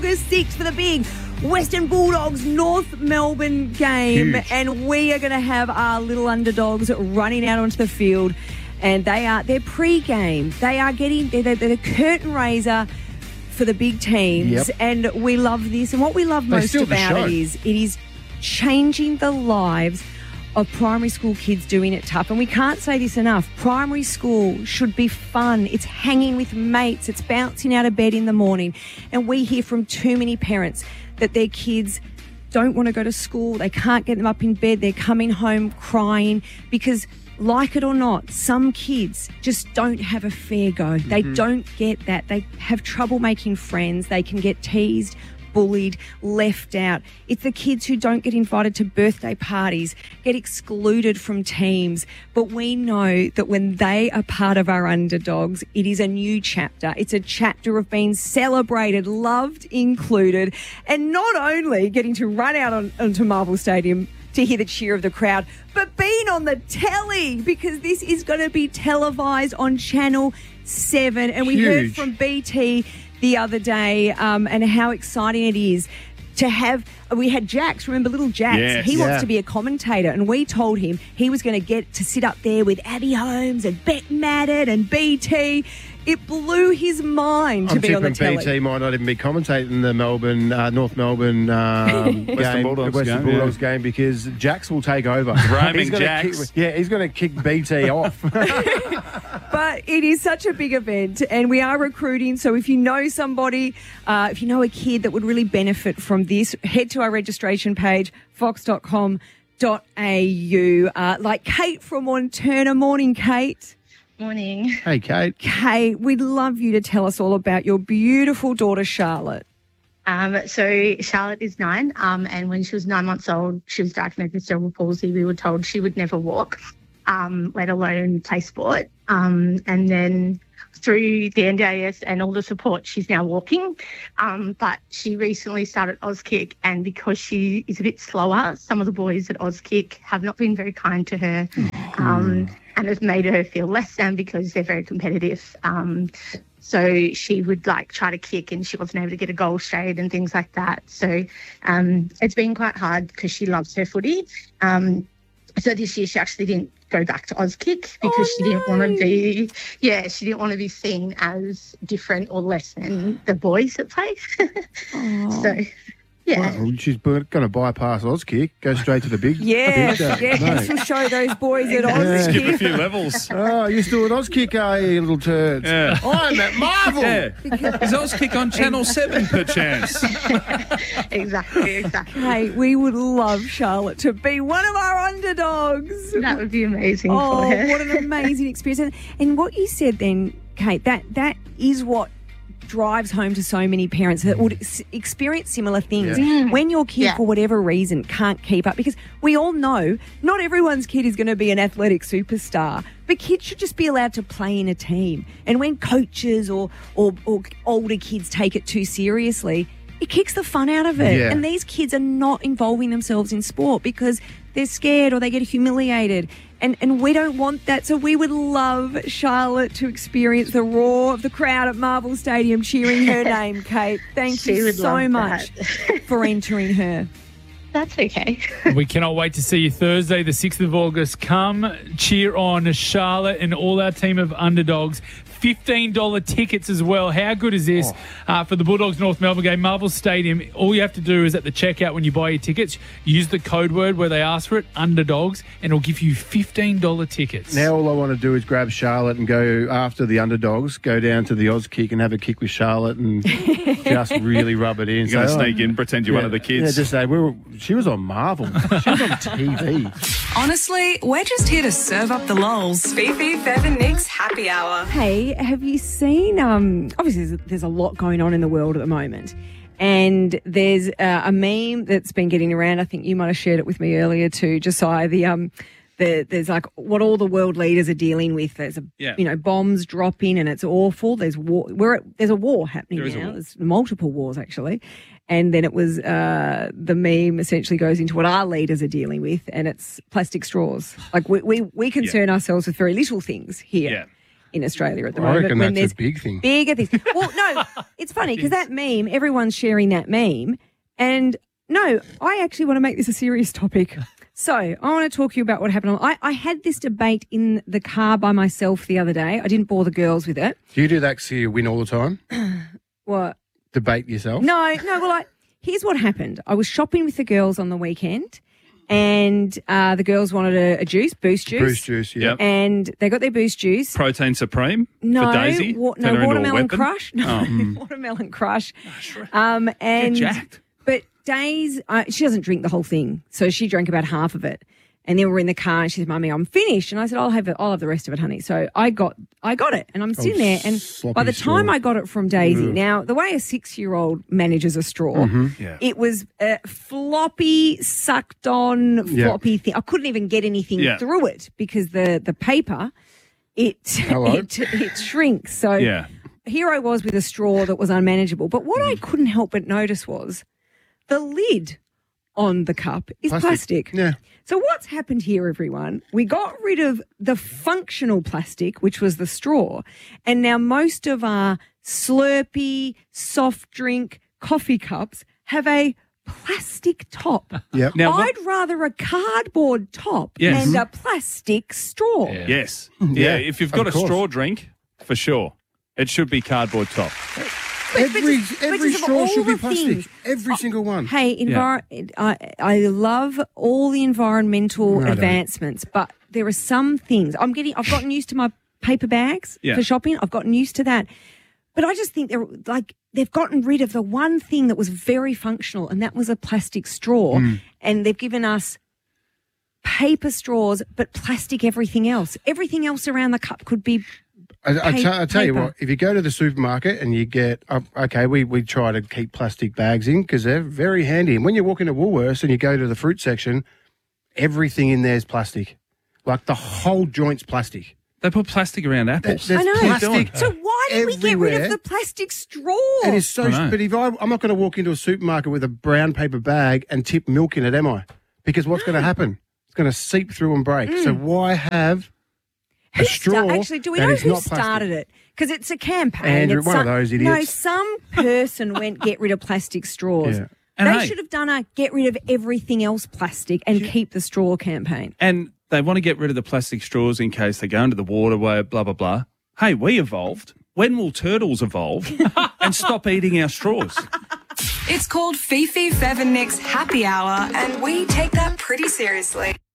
August 6th for the big Western Bulldogs North Melbourne game. Huge. And we are going to have our little underdogs running out onto the field. And they're pre-game. They're the curtain raiser for the big teams. Yep. And we love this. And what we love most about it is changing the lives of primary school kids doing it tough. And we can't say this enough. Primary school should be fun. It's hanging with mates. It's bouncing out of bed in the morning. And we hear from too many parents that their kids don't want to go to school. They can't get them up in bed. They're coming home crying because, like it or not, some kids just don't have a fair go. They don't get that. They have trouble making friends. They can get teased, bullied, left out. It's the kids who don't get invited to birthday parties, get excluded from teams. But we know that when they are part of our underdogs, it is a new chapter. It's a chapter of being celebrated, loved, included, and not only getting to run out onto Marvel Stadium to hear the cheer of the crowd, but being on the telly, because this is going to be televised on Channel 7. And we heard from BT the other day and how exciting it is to have. We had Jax, remember little Jax? Yes. He wants to be a commentator, and we told him he was going to get to sit up there with Abby Holmes and Bet Madden and BT. It blew his mind to be on the telly. BT might not even be commentating the Melbourne, North Melbourne Western Bulldogs game because Jax will take over. Roaming Jax. He's going to kick BT off. But it is such a big event, and we are recruiting. So if you know somebody, if you know a kid that would really benefit from this, head to our registration page, fox.com.au. Like Kate from Wanturna. Morning, Kate. Morning. Hey, Kate. Kate, we'd love you to tell us all about your beautiful daughter, Charlotte. So Charlotte is 9, and when she was 9 months old, she was diagnosed with cerebral palsy. We were told she would never walk, let alone play sport. And then through the NDIS and all the support, she's now walking. But she recently started Auskick, and because she is a bit slower, some of the boys at Auskick have not been very kind to her. And has made her feel less than because they're very competitive. So she would try to kick and she wasn't able to get a goal straight and things like that. So it's been quite hard because she loves her footy. So this year she actually didn't go back to Auskick because she didn't want to be seen as different or less than the boys that play. So yeah. Well, she's going to bypass Auskick, go straight to the big. She'll show those boys at Auskick. Skip a few levels. Oh, you're still at Auskick, are you, little turds? Yeah. I'm at Marvel. Yeah. Is Auskick on Channel 7 perchance? Exactly. Hey, we would love Charlotte to be one of our underdogs. That would be amazing for her. What an amazing experience. And what you said then, Kate, that is what drives home to so many parents that would experience similar things. When your kid, for whatever reason, can't keep up, because we all know not everyone's kid is going to be an athletic superstar, but kids should just be allowed to play in a team. And when coaches or older kids take it too seriously, it kicks the fun out of it. Yeah. And these kids are not involving themselves in sport because they're scared or they get humiliated. And we don't want that. So we would love Charlotte to experience the roar of the crowd at Marvel Stadium cheering her name, Kate. Thank you so much for entering her. That's okay. We cannot wait to see you Thursday, the 6th of August. Come cheer on Charlotte and all our team of underdogs. $15 tickets as well. How good is this for the Bulldogs North Melbourne game? Marvel Stadium. All you have to do is at the checkout when you buy your tickets, use the code word where they ask for it, underdogs, and it'll give you $15 tickets. Now all I want to do is grab Charlotte and go after the underdogs, go down to the Auskick and have a kick with Charlotte and just really rub it in. You're going to sneak in, pretend you're one of the kids. Yeah, just say, she was on Marvel. She was on TV. Honestly, we're just here to serve up the lols. Fifi, Fev and Nick's happy hour. Hey, have you seen, obviously there's a lot going on in the world at the moment, and there's a meme that's been getting around. I think you might have shared it with me earlier too, Josiah, there's what all the world leaders are dealing with. There's bombs dropping and it's awful. There's war. There's a war happening now. There's multiple wars actually. And then it was the meme essentially goes into what our leaders are dealing with, and it's plastic straws. We concern ourselves with very little things here. Yeah. in Australia at the I moment. reckon when that's there's a big thing. bigger things. Well, no, it's funny because that meme, everyone's sharing that meme. And no, I actually want to make this a serious topic. So I want to talk to you about what happened. I had this debate in the car by myself the other day. I didn't bore the girls with it. Do you do that so you win all the time? What? Debate yourself? No. Well, here's what happened. I was shopping with the girls on the weekend, and the girls wanted a juice, Boost juice. Boost juice, yeah. Yep. And they got their Boost juice. Protein Supreme No, for Daisy. no Turn her into a watermelon weapon? crush. No, watermelon crush. And Get jacked. but Daisy, she doesn't drink the whole thing, so she drank about half of it. And then we're in the car, and she said, "Mummy, I'm finished." And I said, "I'll have the rest of it, honey." So I got it, and I'm sitting there. And sloppy by the time straw. I got it from Daisy, now the way a 6-year-old manages a straw, Yeah. it was floppy, sucked on, Yeah. floppy thing. I couldn't even get anything Yeah. through it because the paper, it shrinks. So Yeah. here I was with a straw that was unmanageable. But what I couldn't help but notice was the lid on the cup is plastic. Yeah. So what's happened here, everyone? We got rid of the functional plastic, which was the straw, and now most of our Slurpee, soft drink, coffee cups have a plastic top. Yep. Now, what- I'd rather a cardboard top Yes. and a plastic straw. Yes. Yeah, If you've got a of course. straw drink, for sure, it should be cardboard top. Every just straw all should be the plastic. things. Every single one. Hey, I love all the environmental I don't. advancements, but there are some things I've gotten used to my paper bags Yeah. for shopping. I've gotten used to that. But I just think they've gotten rid of the one thing that was very functional, and that was a plastic straw. And they've given us paper straws, but plastic everything else. Everything else around the cup could be I tell you paper. what, if you go to the supermarket and you get, we try to keep plastic bags in because they're very handy. And when you walk into Woolworths and you go to the fruit section, everything in there is plastic. Like the whole joint's plastic. They put plastic around apples. There's I know. plastic So why did we get rid everywhere. of the plastic straw? It is so. I know. But I'm not going to walk into a supermarket with a brown paper bag and tip milk in it, am I? Because what's going to happen? It's going to seep through and break. So why have a straw? Actually, do we that know is who not plastic? started it? Because it's a campaign. Andrew, It's one of those idiots. No, some person went get rid of plastic straws. Yeah. And they hey- should have done a get rid of everything else plastic and keep the straw campaign. And they want to get rid of the plastic straws in case they go into the waterway, blah, blah, blah. Hey, we evolved. When will turtles evolve and stop eating our straws? It's called Fifi, Fev and Nick's Happy Hour, and we take that pretty seriously.